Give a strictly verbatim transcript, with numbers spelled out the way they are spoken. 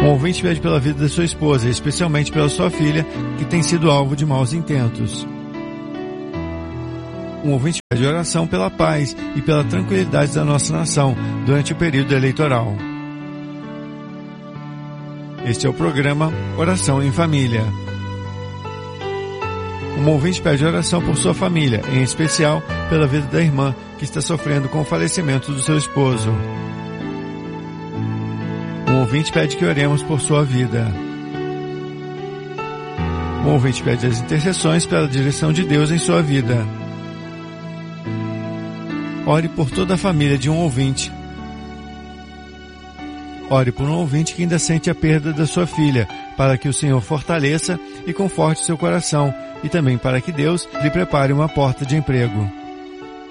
Um ouvinte pede pela vida da sua esposa, especialmente pela sua filha, que tem sido alvo de maus intentos. Um ouvinte pede oração pela paz e pela tranquilidade da nossa nação durante o período eleitoral. Este é o programa Oração em Família. Um ouvinte pede oração por sua família, em especial pela vida da irmã que está sofrendo com o falecimento do seu esposo. Um ouvinte pede que oremos por sua vida. Um ouvinte pede as intercessões pela direção de Deus em sua vida. Ore por toda a família de um ouvinte. Ore por um ouvinte que ainda sente a perda da sua filha, para que o Senhor fortaleça e conforte seu coração, e também para que Deus lhe prepare uma porta de emprego.